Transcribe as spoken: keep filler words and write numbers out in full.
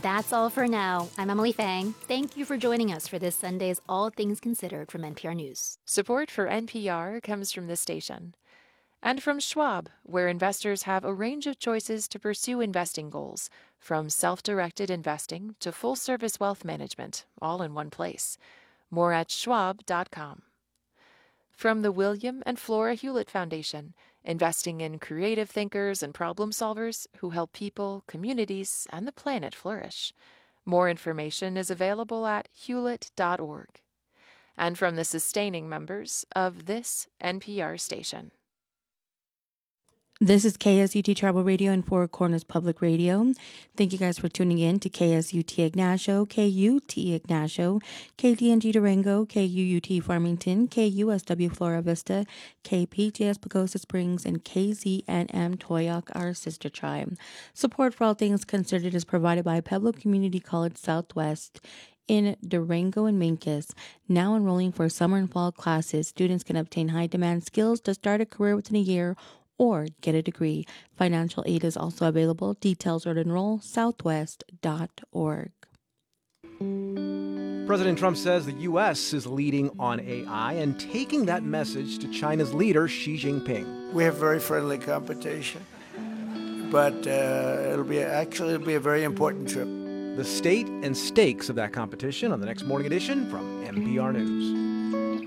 That's all for now. I'm Emily Fang. Thank you for joining us for this Sunday's All Things Considered from N P R News. Support for N P R comes from this station. And from Schwab, where investors have a range of choices to pursue investing goals, from self-directed investing to full-service wealth management, all in one place. More at schwab dot com. From the William and Flora Hewlett Foundation, investing in creative thinkers and problem solvers who help people, communities, and the planet flourish. More information is available at hewlett dot org. And from the sustaining members of this N P R station. This is K S U T Tribal Radio and Four Corners Public Radio. Thank you guys for tuning in to K S U T Ignacio, K U T Ignacio, K D N G Durango, K U U T Farmington, K U S W Flora Vista, K P J S Pagosa Springs, and K Z N M Toyoc, our sister tribe. Support for All Things Considered is provided by Pueblo Community College Southwest in Durango and Mancos. Now enrolling for summer and fall classes, students can obtain high-demand skills to start a career within a year or get a degree. Financial aid is also available. Details are at enroll southwest dot org. President Trump says the U S is leading on A I and taking that message to China's leader, Xi Jinping. We have very friendly competition, but uh, it'll be actually it'll be a very important trip. The state and stakes of that competition on the next Morning Edition from N P R News.